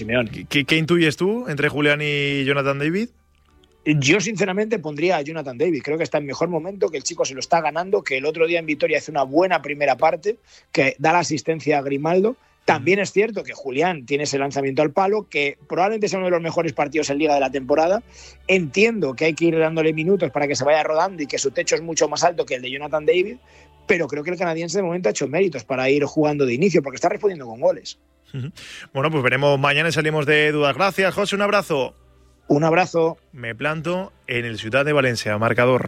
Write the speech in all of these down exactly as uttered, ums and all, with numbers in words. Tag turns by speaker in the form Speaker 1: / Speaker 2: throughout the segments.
Speaker 1: Simeone.
Speaker 2: ¿Qué, ¿Qué intuyes tú entre Julián y Jonathan David?
Speaker 1: Yo sinceramente pondría a Jonathan David. Creo que está en mejor momento, que el chico se lo está ganando, que el otro día en Vitoria hace una buena primera parte, que da la asistencia a Grimaldo. También es cierto que Julián tiene ese lanzamiento al palo, que probablemente sea uno de los mejores partidos en Liga de la temporada. Entiendo que hay que ir dándole minutos para que se vaya rodando y que su techo es mucho más alto que el de Jonathan David, pero creo que el canadiense de momento ha hecho méritos para ir jugando de inicio, porque está respondiendo con goles.
Speaker 2: Bueno, pues veremos mañana y salimos de dudas. Gracias, José, un abrazo.
Speaker 1: Un abrazo.
Speaker 2: Me planto en el Ciudad de Valencia, marcador.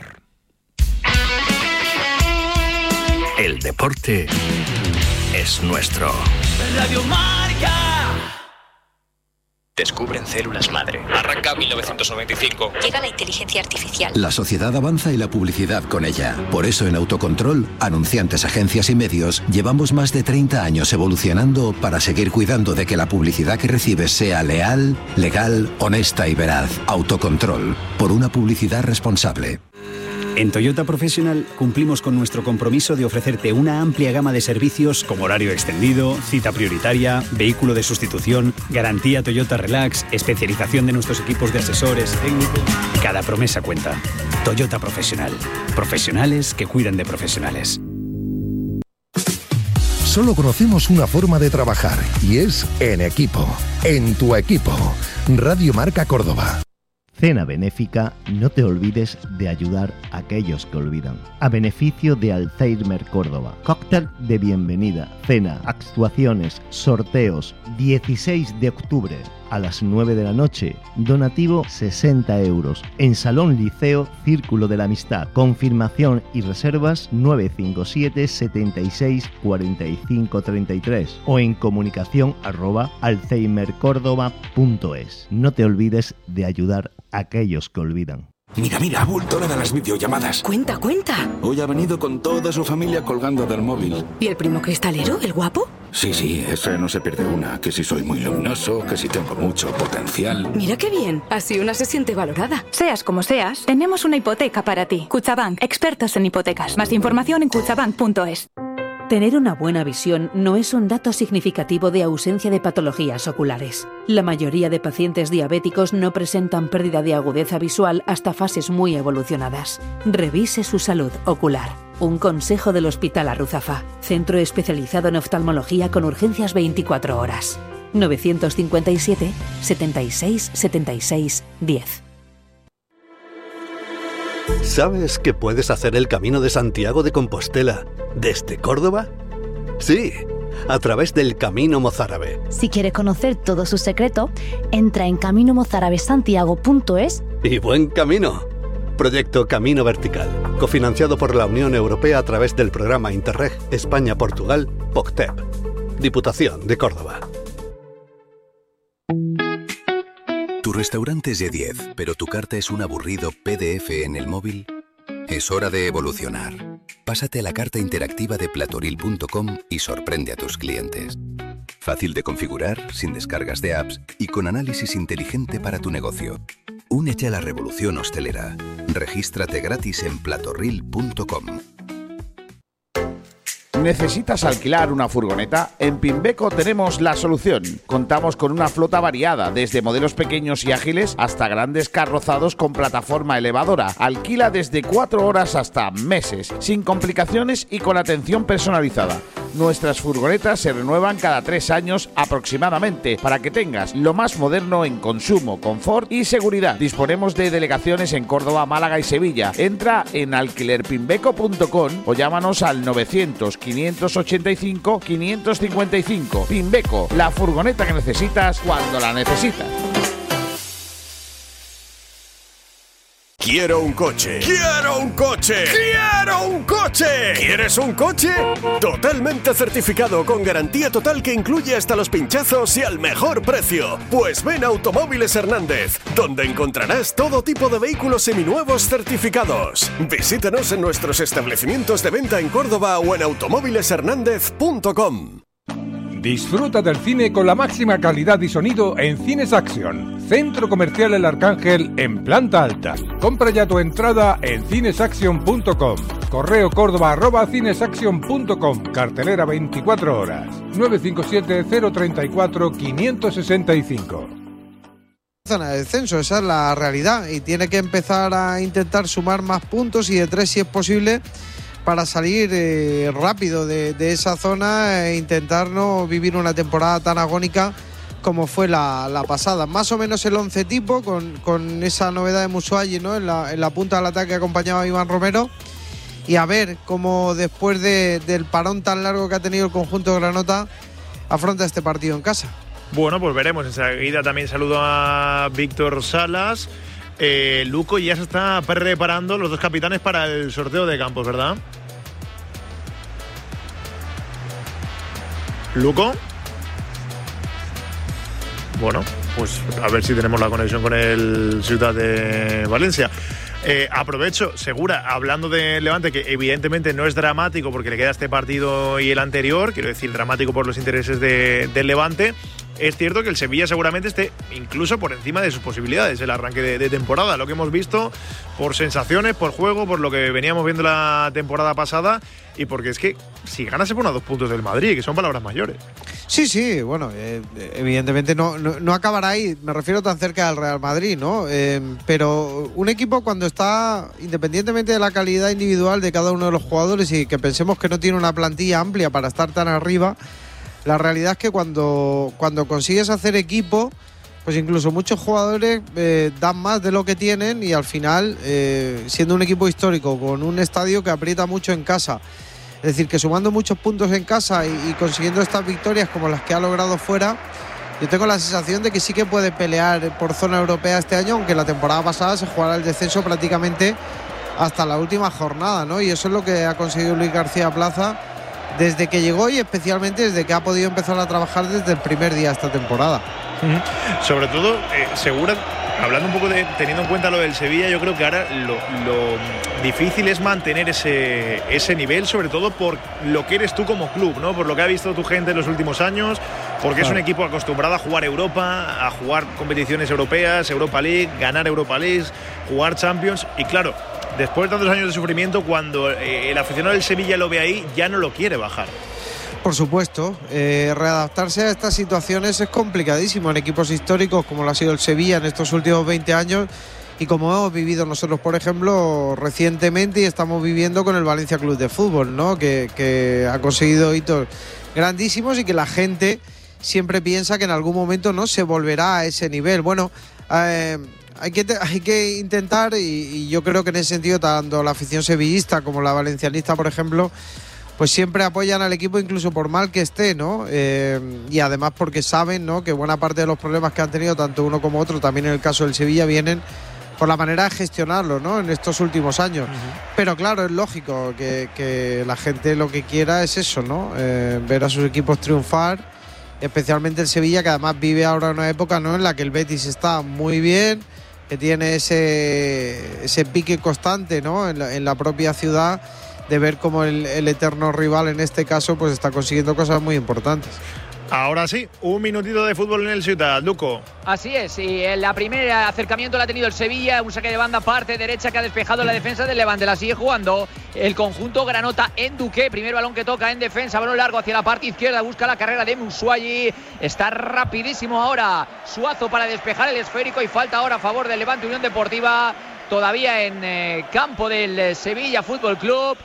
Speaker 3: El deporte es nuestro.
Speaker 4: Radio Marca.
Speaker 3: Descubren células madre.
Speaker 5: Arranca mil novecientos noventa y cinco.
Speaker 6: Llega la inteligencia artificial.
Speaker 7: La sociedad avanza y la publicidad con ella. Por eso en Autocontrol, anunciantes, agencias y medios, llevamos más de treinta años evolucionando para seguir cuidando de que la publicidad que recibes sea leal, legal, honesta y veraz. Autocontrol. Por una publicidad responsable.
Speaker 8: En Toyota Professional cumplimos con nuestro compromiso de ofrecerte una amplia gama de servicios como horario extendido, cita prioritaria, vehículo de sustitución, garantía Toyota Relax, especialización de nuestros equipos de asesores técnicos. Cada promesa cuenta. Toyota Professional. Profesionales que cuidan de profesionales.
Speaker 9: Solo conocemos una forma de trabajar y es en equipo. En tu equipo. Radio Marca Córdoba.
Speaker 10: Cena benéfica, no te olvides de ayudar a aquellos que olvidan. A beneficio de Alzheimer Córdoba. Cóctel de bienvenida, cena, actuaciones, sorteos. dieciséis de octubre a las nueve de la noche. Donativo sesenta euros. En Salón Liceo, Círculo de la Amistad. Confirmación y reservas nueve cinco siete, setenta y seis, cuarenta y cinco, treinta y tres o en comunicación arroba alzheimercórdoba punto es. No te olvides de ayudar a aquellos que olvidan.
Speaker 11: Mira, mira, bulto la de las videollamadas.
Speaker 12: Cuenta, cuenta.
Speaker 11: Hoy ha venido con toda su familia colgando del móvil.
Speaker 12: ¿Y el primo cristalero, el guapo?
Speaker 11: Sí, sí, ese no se pierde una. Que si soy muy luminoso, que si tengo mucho potencial.
Speaker 12: Mira qué bien, así una se siente valorada.
Speaker 13: Seas como seas, tenemos una hipoteca para ti. Kutxabank, expertos en hipotecas. Más información en kutxabank punto es.
Speaker 14: Tener una buena visión no es un dato significativo de ausencia de patologías oculares. La mayoría de pacientes diabéticos no presentan pérdida de agudeza visual hasta fases muy evolucionadas. Revise su salud ocular. Un consejo del Hospital Arruzafa, centro especializado en oftalmología con urgencias veinticuatro horas. novecientos cincuenta y siete, setenta y seis, setenta y seis, diez.
Speaker 15: ¿Sabes que puedes hacer el Camino de Santiago de Compostela desde Córdoba? Sí, a través del Camino Mozárabe.
Speaker 16: Si quieres conocer todo su secreto, entra en camino mozárabe santiago punto es.
Speaker 15: Y buen camino. Proyecto Camino Vertical, cofinanciado por la Unión Europea a través del programa Interreg España-Portugal, P O C T E P. Diputación de Córdoba.
Speaker 17: Tu restaurante es de diez, pero tu carta es un aburrido P D F en el móvil. Es hora de evolucionar. Pásate a la carta interactiva de platoril punto com y sorprende a tus clientes. Fácil de configurar, sin descargas de apps y con análisis inteligente para tu negocio. Únete a la revolución hostelera. Regístrate gratis en platoril punto com.
Speaker 18: ¿Necesitas alquilar una furgoneta? En Pimbeco tenemos la solución. Contamos con una flota variada, desde modelos pequeños y ágiles hasta grandes carrozados con plataforma elevadora. Alquila desde cuatro horas hasta meses, sin complicaciones y con atención personalizada. Nuestras furgonetas se renuevan cada tres años aproximadamente para que tengas lo más moderno en consumo, confort y seguridad. Disponemos de delegaciones en Córdoba, Málaga y Sevilla. Entra en alquiler pimbeco punto com o llámanos al novecientos, quinientos ochenta y cinco, quinientos cincuenta y cinco. Pimbeco, la furgoneta que necesitas cuando la necesitas.
Speaker 19: Quiero un coche. ¡Quiero un coche! ¡Quiero un coche! ¿Quieres un coche? Totalmente certificado con garantía total que incluye hasta los pinchazos y al mejor precio. Pues ven a Automóviles Hernández, donde encontrarás todo tipo de vehículos seminuevos certificados. Visítanos en nuestros establecimientos de venta en Córdoba o en automóviles hernández punto com.
Speaker 20: Disfruta del cine con la máxima calidad y sonido en Cines Action, Centro Comercial El Arcángel en planta alta. Compra ya tu entrada en cines action punto com. Correo córdoba arroba cinesaction punto com. Cartelera veinticuatro horas. nueve cinco siete cero tres cuatro cinco seis cinco.
Speaker 21: Zona de descenso, esa es la realidad, y tiene que empezar a intentar sumar más puntos y de tres si es posible, para salir eh, rápido de, de esa zona e intentar no vivir una temporada tan agónica como fue la, la pasada. Más o menos el once tipo, con, con esa novedad de Musuagi, ¿no? en, la, en la punta del ataque acompañaba a Iván Romero, y a ver cómo después de, del parón tan largo que ha tenido el conjunto de Granota afronta este partido en casa.
Speaker 2: Bueno, pues veremos. Enseguida también saludo a Víctor Salas. Eh, Luco ya se está preparando los dos capitanes para el sorteo de campos, ¿verdad? Luco. Bueno, pues a ver si tenemos la conexión con el Ciudad de Valencia. Eh, aprovecho, Segura, hablando de Levante, que evidentemente no es dramático porque le queda este partido y el anterior, quiero decir dramático por los intereses de, del Levante. Es cierto que el Sevilla seguramente esté incluso por encima de sus posibilidades el arranque de, de temporada, lo que hemos visto por sensaciones, por juego, por lo que veníamos viendo la temporada pasada, y porque es que si gana se pone a dos puntos del Madrid, que son palabras mayores.
Speaker 21: Sí, sí, bueno, eh, evidentemente no, no, no acabará ahí, me refiero tan cerca del Real Madrid, ¿no? Eh, pero un equipo cuando está, independientemente de la calidad individual de cada uno de los jugadores y que pensemos que no tiene una plantilla amplia para estar tan arriba, la realidad es que cuando, cuando consigues hacer equipo, pues incluso muchos jugadores eh, dan más de lo que tienen, y al final, eh, siendo un equipo histórico, con un estadio que aprieta mucho en casa, es decir, que sumando muchos puntos en casa y, y consiguiendo estas victorias como las que ha logrado fuera, yo tengo la sensación de que sí que puede pelear por zona europea este año, aunque la temporada pasada se jugara el descenso prácticamente hasta la última jornada, ¿no? Y eso es lo que ha conseguido Luis García Plaza desde que llegó, y especialmente desde que ha podido empezar a trabajar desde el primer día de esta temporada.
Speaker 2: Uh-huh. Sobre todo, eh, Segura, hablando un poco de, teniendo en cuenta lo del Sevilla, yo creo que ahora lo, lo difícil es mantener ese, ese nivel, sobre todo por lo que eres tú como club, ¿no? Por lo que ha visto tu gente en los últimos años, porque claro, es un equipo acostumbrado a jugar Europa, a jugar competiciones europeas, Europa League, ganar Europa League, jugar Champions, y claro, después de tantos años de sufrimiento, cuando eh, el aficionado del Sevilla lo ve ahí, ya no lo quiere bajar.
Speaker 21: Por supuesto, eh, readaptarse a estas situaciones es complicadísimo en equipos históricos como lo ha sido el Sevilla en estos últimos veinte años, y como hemos vivido nosotros, por ejemplo, recientemente, y estamos viviendo con el Valencia Club de Fútbol, ¿no? que, que ha conseguido hitos grandísimos y que la gente siempre piensa que en algún momento no se volverá a ese nivel. Bueno, eh, Hay que, hay que intentar, y, y yo creo que en ese sentido tanto la afición sevillista como la valencianista, por ejemplo, pues siempre apoyan al equipo incluso por mal que esté, ¿no? Eh, y además porque saben, ¿no?, que buena parte de los problemas que han tenido tanto uno como otro, también en el caso del Sevilla, vienen por la manera de gestionarlo, ¿no?, en estos últimos años. Uh-huh. Pero claro, es lógico que, que la gente lo que quiera es eso, ¿no? Eh, ver a sus equipos triunfar, especialmente el Sevilla, que además vive ahora una época, ¿no?, en la que el Betis está muy bien, que tiene ese, ese pique constante, ¿no?, en la, en la propia ciudad, de ver cómo el, el eterno rival en este caso pues está consiguiendo cosas muy importantes.
Speaker 2: Ahora sí, un minutito de fútbol en el Ciutat, Luco.
Speaker 22: Así es, y el primer acercamiento lo ha tenido el Sevilla, un saque de banda parte derecha que ha despejado la defensa del Levante, la sigue jugando el conjunto Granota en Duque, primer balón que toca en defensa, balón largo hacia la parte izquierda, busca la carrera de Musuagi, está rapidísimo ahora Suazo para despejar el esférico, y falta ahora a favor del Levante Unión Deportiva, todavía en eh, campo del Sevilla Fútbol Club,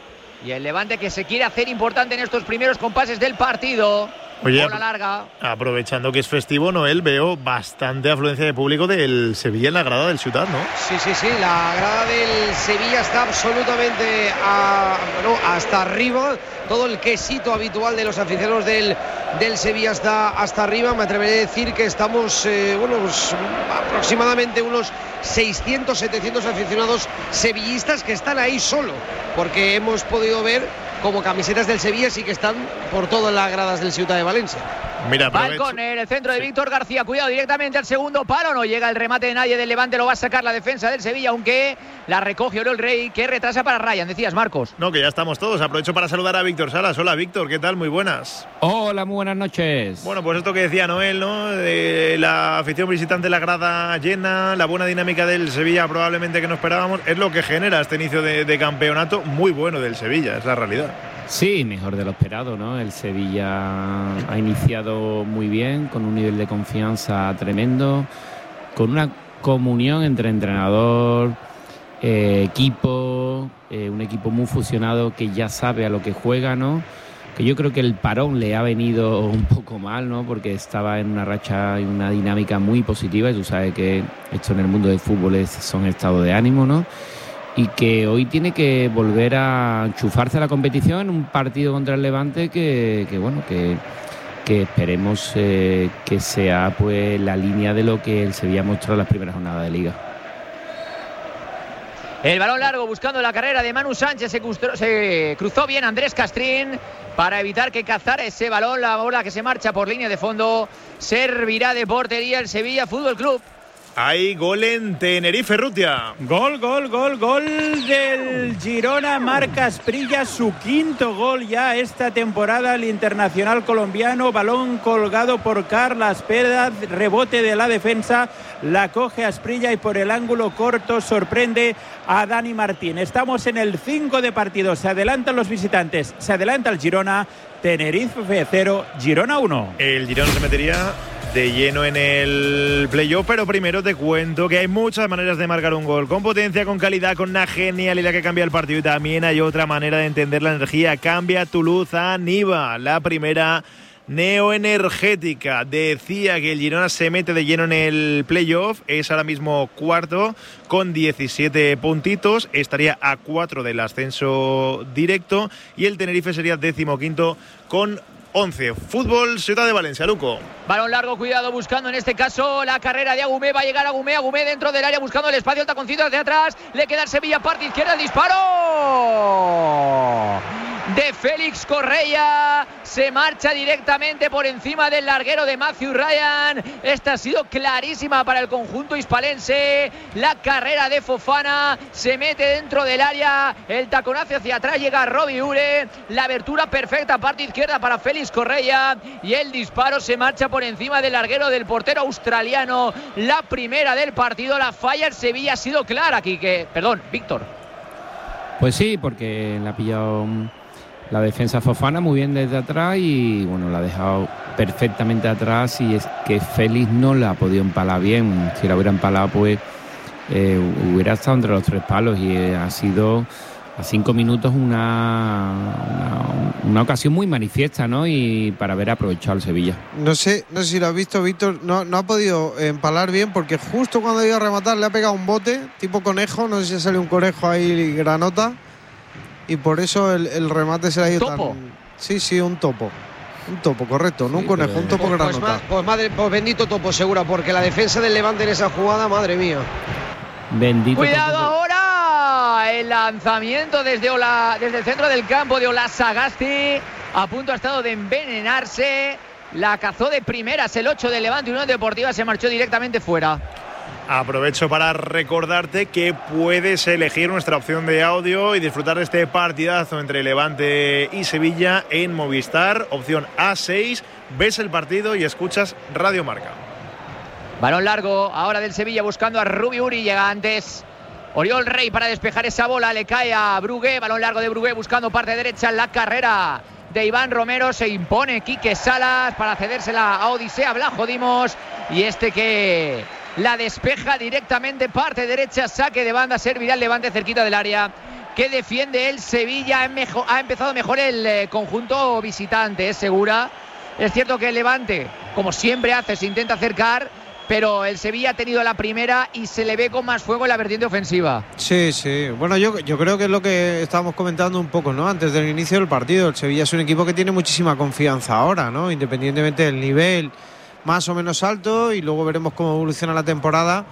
Speaker 22: y el Levante que se quiere hacer importante en estos primeros compases del partido.
Speaker 2: Oye,
Speaker 22: bola larga.
Speaker 2: Aprovechando que es festivo, Noel, veo bastante afluencia de público del Sevilla en la grada del Ciutat, ¿no?
Speaker 23: Sí, sí, sí, la grada del Sevilla está absolutamente a, bueno, hasta arriba. Todo el quesito habitual de los aficionados del, del Sevilla está hasta arriba. Me atreveré a decir que estamos, eh, bueno, pues, aproximadamente unos seiscientos, setecientos aficionados sevillistas que están ahí solo, porque hemos podido ver como camisetas del Sevilla sí que están por todas las gradas del Ciutat de Valencia.
Speaker 2: Mira,
Speaker 22: va al córner, el centro de sí. Víctor García, cuidado directamente al segundo palo, no llega el remate de nadie del Levante, lo va a sacar la defensa del Sevilla, aunque la recoge Oriol Rey, que retrasa para Ryan, decías Marcos.
Speaker 2: No, que ya estamos todos, aprovecho para saludar a Víctor Salas. Hola Víctor, ¿qué tal? Muy buenas.
Speaker 1: Hola, muy buenas noches.
Speaker 2: Bueno, pues esto que decía Noel, ¿no? De la afición visitante, la grada llena, la buena dinámica del Sevilla probablemente que no esperábamos, es lo que genera este inicio de, de campeonato muy bueno del Sevilla, es la realidad.
Speaker 1: Sí, mejor de lo esperado, ¿no? El Sevilla ha iniciado muy bien, con un nivel de confianza tremendo, con una comunión entre entrenador, eh, equipo, eh, un equipo muy fusionado que ya sabe a lo que juega, ¿no? Que yo creo que el parón le ha venido un poco mal, ¿no? Porque estaba en una racha y una dinámica muy positiva, y tú sabes que esto en el mundo del fútbol es, son estados de ánimo, ¿no? Y que hoy tiene que volver a enchufarse a la competición en un partido contra el Levante que, que bueno, que, que esperemos eh, que sea pues la línea de lo que el Sevilla mostró en las primeras jornadas de Liga.
Speaker 22: El balón largo buscando la carrera de Manu Sánchez, se cruzó, se cruzó bien Andrés Castrín para evitar que cazara ese balón, la bola que se marcha por línea de fondo, servirá de portería el Sevilla Fútbol Club.
Speaker 2: Hay gol en Tenerife, Rutia.
Speaker 3: Gol, gol, gol, gol del Girona. Marca Asprilla su quinto gol ya esta temporada. El internacional colombiano. Balón colgado por Carlas Pérez. Rebote de la defensa. La coge Asprilla y por el ángulo corto sorprende a Dani Martín. Estamos en el cinco de partido. Se adelantan los visitantes. Se adelanta el Girona. Tenerife cero, Girona uno.
Speaker 2: El Girona se metería de lleno en el playoff, pero primero te cuento que hay muchas maneras de marcar un gol, con potencia, con calidad, con una genialidad que cambia el partido, y también hay otra manera de entender la energía. Cambia tu luz a Niva, la primera neoenergética. Decía que el Girona se mete de lleno en el playoff, es ahora mismo cuarto con diecisiete puntitos, estaría a cuatro del ascenso directo, y el Tenerife sería decimoquinto con once. Fútbol, Ciudad de Valencia, Luco.
Speaker 22: Balón largo, cuidado, buscando en este caso la carrera de Agumé. Va a llegar Agumé, Agumé dentro del área, buscando el espacio, el taconcito hacia atrás. Le queda el Sevilla, parte izquierda, el disparo de Félix Correia. Se marcha directamente por encima del larguero de Matthew Ryan. Esta ha sido clarísima para el conjunto hispalense. La carrera de Fofana se mete dentro del área. El taconazo hacia atrás, llega Robbie Ure. La abertura perfecta, parte izquierda para Félix Correia. Y el disparo se marcha por encima del larguero del portero australiano. La primera del partido, la falla el Sevilla ha sido clara, Quique. Perdón, Víctor.
Speaker 1: Pues sí, porque la ha pillado la defensa Fofana muy bien desde atrás y bueno, la ha dejado perfectamente atrás, y es que Félix no la ha podido empalar bien. Si la hubiera empalado, pues eh, hubiera estado entre los tres palos, y eh, ha sido a cinco minutos una, una, una ocasión muy manifiesta, ¿no? Y para haber aprovechado el Sevilla.
Speaker 21: No sé, no sé si lo has visto, Víctor, no, no ha podido empalar bien, porque justo cuando iba a rematar le ha pegado un bote tipo conejo, no sé si ha salido un conejo ahí granota, y por eso el, el remate se le ha ido
Speaker 22: ¿Topo?
Speaker 21: tan... Sí, sí, un topo. Un topo, correcto, no sí, un conejo, un topo
Speaker 23: pues,
Speaker 21: granota.
Speaker 23: Pues, pues, madre, pues bendito topo, segura, porque la defensa del Levante en esa jugada, madre mía.
Speaker 1: Bendito.
Speaker 22: Cuidado
Speaker 1: topo.
Speaker 22: ahora. El lanzamiento desde, Ola, desde el centro del campo de Ola Sagasti. A punto ha estado de envenenarse. La cazó de primeras el ocho del Levante. Unión Deportiva se marchó directamente fuera.
Speaker 2: Aprovecho para recordarte que puedes elegir nuestra opción de audio y disfrutar de este partidazo entre Levante y Sevilla en Movistar. Opción A seis. Ves el partido y escuchas Radio Marca.
Speaker 22: Balón largo ahora del Sevilla buscando a Rubi Uri. Llega antes Oriol Rey para despejar esa bola. Le cae a Brugué. Balón largo de Brugué buscando parte derecha en la carrera de Iván Romero. Se impone Quique Salas para cedérsela a Odisea Blajodimos. Y este que la despeja directamente parte derecha. Saque de banda, servirá el Levante cerquita del área que defiende el Sevilla. Ha, mejor, ha empezado mejor el eh, conjunto visitante, es segura. Es cierto que el Levante, como siempre hace, se intenta acercar, pero el Sevilla ha tenido la primera y se le ve con más fuego en la vertiente ofensiva.
Speaker 21: Sí, sí. Bueno, yo, yo creo que es lo que estábamos comentando un poco, ¿no? Antes del inicio del partido. El Sevilla es un equipo que tiene muchísima confianza ahora, ¿no? Independientemente del nivel más o menos alto, y luego veremos cómo evoluciona la temporada.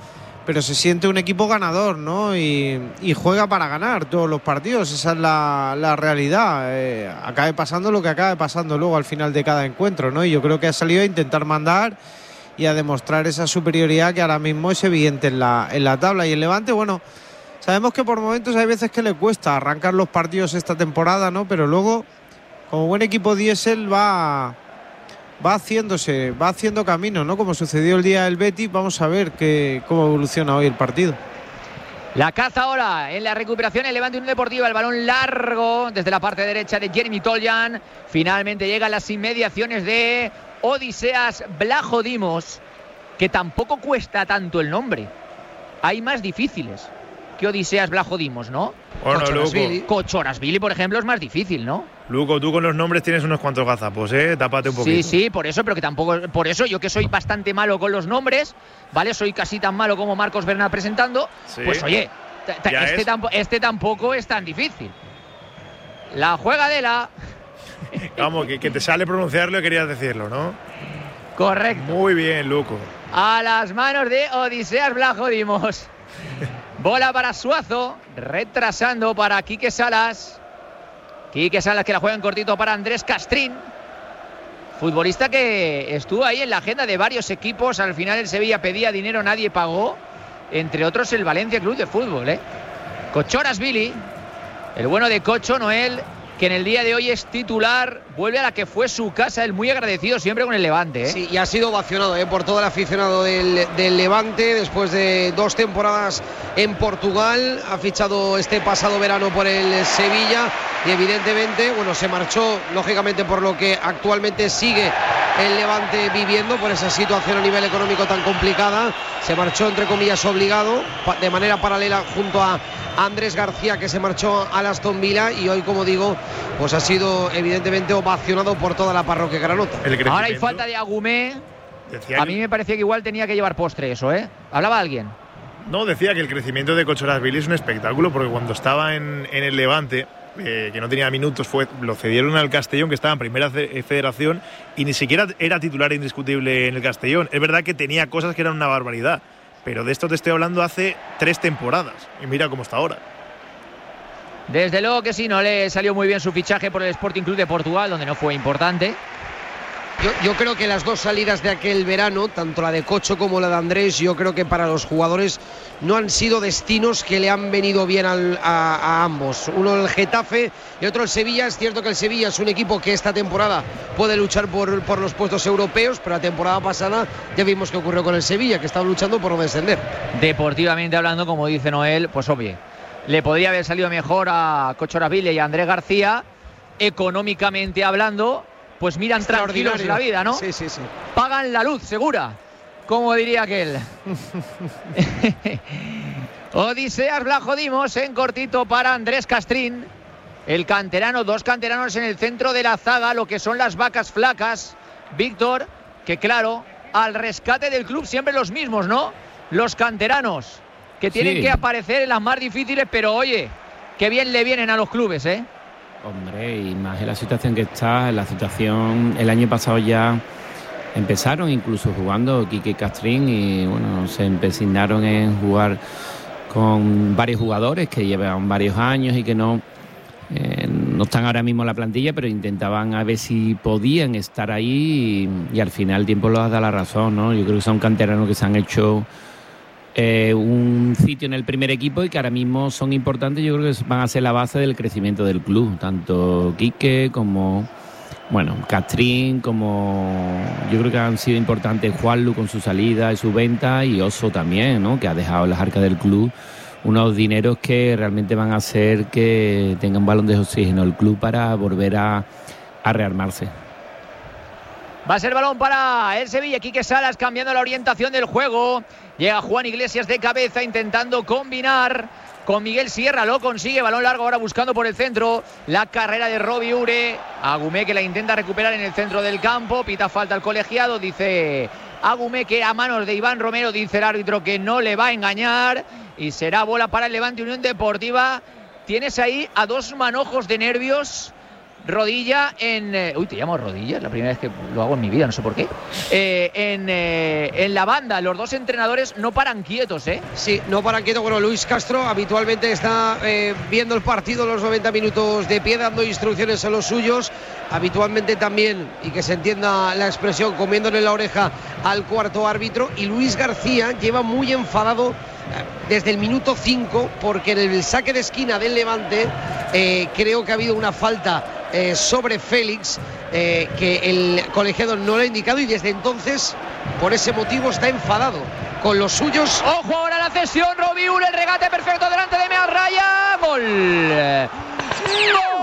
Speaker 21: pero se siente un equipo ganador, ¿no? Y, y juega para ganar todos los partidos, esa es la, la realidad. Eh, acabe pasando lo que acabe pasando luego al final de cada encuentro, ¿no? Y yo creo que ha salido a intentar mandar y a demostrar esa superioridad que ahora mismo es evidente en la, en la tabla. Y el Levante, bueno, sabemos que por momentos hay veces que le cuesta arrancar los partidos esta temporada, ¿no? Pero luego, como buen equipo diésel, va... va haciéndose, va haciendo camino, ¿no? Como sucedió el día del Betis. Vamos a ver que, cómo evoluciona hoy el partido.
Speaker 22: La caza ahora en la recuperación, el Levante Unión Deportiva, el balón largo desde la parte derecha de Jeremy Toljan. Finalmente llega a las inmediaciones de Odiseas Vlachodimos, que tampoco cuesta tanto el nombre. Hay más difíciles que Odiseas Vlachodimos, ¿no?
Speaker 2: Bueno,
Speaker 22: Cochorasvili. Cochorasvili, por ejemplo, es más difícil, ¿no?
Speaker 2: Luco, tú con los nombres tienes unos cuantos gazapos, ¿eh? Tápate un poquito.
Speaker 22: Sí, sí, por eso, pero que tampoco... Por eso, yo que soy bastante malo con los nombres, ¿vale? Soy casi tan malo como Marcos Bernal presentando. Sí. Pues oye, este, tampo, este tampoco es tan difícil. La juegadela...
Speaker 2: Vamos, que, que te sale pronunciarlo y querías decirlo, ¿no?
Speaker 22: Correcto.
Speaker 2: Muy bien, Luco.
Speaker 22: A las manos de Odiseas Vlachodimos. Bola para Suazo, retrasando para Quique Salas. Quique Salas que la juega en cortito para Andrés Castrín. Futbolista que estuvo ahí en la agenda de varios equipos. Al final el Sevilla pedía dinero, nadie pagó. Entre otros el Valencia Club de Fútbol, ¿eh? Cochorasvili, el bueno de Cocho Noel, que en el día de hoy es titular, vuelve a la que fue su casa, él muy agradecido siempre con el Levante, ¿eh?
Speaker 23: Sí, y ha sido ovacionado ¿eh? por todo el aficionado del, del Levante, después de dos temporadas en Portugal, ha fichado este pasado verano por el Sevilla y evidentemente, bueno, se marchó, lógicamente por lo que actualmente sigue el Levante viviendo, por esa situación a nivel económico tan complicada, se marchó entre comillas obligado, de manera paralela junto a Andrés García, que se marchó al Aston Villa, y hoy, como digo, pues ha sido evidentemente ovacionado por toda la parroquia granota.
Speaker 22: Ahora hay falta de Agumé. Decía a mí me parecía que igual tenía que llevar postre eso, ¿eh? ¿Hablaba alguien?
Speaker 2: No, decía que el crecimiento de Cochorasvili es un espectáculo, porque cuando estaba en, en el Levante, eh, que no tenía minutos, fue lo cedieron al Castellón, que estaba en primera federación, y ni siquiera era titular indiscutible en el Castellón. Es verdad que tenía cosas que eran una barbaridad, pero de esto te estoy hablando hace tres temporadas, y mira cómo está ahora.
Speaker 22: Desde luego que sí, no le salió muy bien su fichaje por el Sporting Club de Portugal, donde no fue importante.
Speaker 23: Yo, yo creo que las dos salidas de aquel verano, tanto la de Cocho como la de Andrés, yo creo que para los jugadores no han sido destinos que le han venido bien al, a, a ambos. Uno el Getafe y otro el Sevilla. Es cierto que el Sevilla es un equipo que esta temporada puede luchar por, por los puestos europeos, pero la temporada pasada ya vimos qué ocurrió con el Sevilla, que estaba luchando por no descender.
Speaker 22: Deportivamente hablando, como dice Noel, pues obvio, le podría haber salido mejor a Cochorasvili y a Andrés García. Económicamente hablando, pues miran tranquilos la vida, ¿no?
Speaker 23: Sí, sí, sí.
Speaker 22: Pagan la luz, segura, como diría aquel. Odiseas Vlachodimos en cortito para Andrés Castrín. El canterano, dos canteranos en el centro de la zaga, lo que son las vacas flacas. Víctor, que claro, al rescate del club siempre los mismos, ¿no? Los canteranos, que tienen sí. que aparecer en las más difíciles, pero oye, qué bien le vienen a los clubes, ¿eh?
Speaker 1: Hombre, y más en la situación que está, en la situación, el año pasado ya empezaron incluso jugando Quique Castrín y bueno, se empecinaron en jugar con varios jugadores que llevan varios años y que no, eh, no están ahora mismo en la plantilla, pero intentaban a ver si podían estar ahí y, y al final el tiempo les ha dado la razón, ¿no? Yo creo que son canteranos que se han hecho Eh, un sitio en el primer equipo y que ahora mismo son importantes. Yo creo que van a ser la base del crecimiento del club, tanto Quique como bueno Castrín, como yo creo que han sido importantes Juanlu con su salida y su venta, y Oso también, ¿no? Que ha dejado en las arcas del club unos dineros que realmente van a hacer que tenga un balón de oxígeno el club para volver a, a rearmarse.
Speaker 22: Va a ser balón para el Sevilla. Quique Salas cambiando la orientación del juego. Llega Juan Iglesias de cabeza intentando combinar con Miguel Sierra. Lo consigue. Balón largo ahora buscando por el centro. La carrera de Robbie Ure. Agumé que la intenta recuperar en el centro del campo. Pita falta al colegiado. Dice Agumé que a manos de Iván Romero. Dice el árbitro que no le va a engañar. Y será bola para el Levante Unión Deportiva. Tienes ahí a dos manojos de nervios rodilla en... Eh, uy, te llamo rodilla, es la primera vez que lo hago en mi vida, no sé por qué. Eh, en, eh, en la banda, los dos entrenadores no paran quietos, ¿eh?
Speaker 23: Sí, no paran quietos. Bueno, Luis Castro habitualmente está eh, viendo el partido los noventa minutos de pie, dando instrucciones a los suyos. Habitualmente también, y que se entienda la expresión, comiéndole la oreja al cuarto árbitro. Y Luis García lleva muy enfadado desde el minuto cinco, porque en el saque de esquina del Levante eh, creo que ha habido una falta eh, sobre Félix eh, que el colegiado no le ha indicado, y desde entonces por ese motivo está enfadado con los suyos.
Speaker 22: Ojo ahora la cesión, Robiul, el regate perfecto delante de Meal Raya, gol